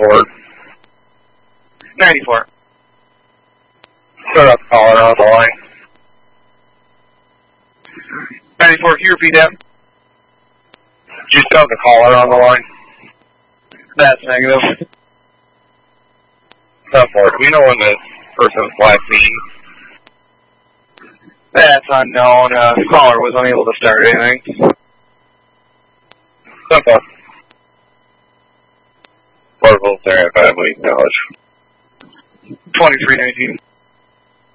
Ford. 94. Set up caller on the line. 94, can you repeat that? Did you still have the caller on the line? That's negative. 10-4. Do we know when the person's last seen? That's unknown. The caller was unable to start anything. 10-4. Portable there at 5 week knowledge. 2319.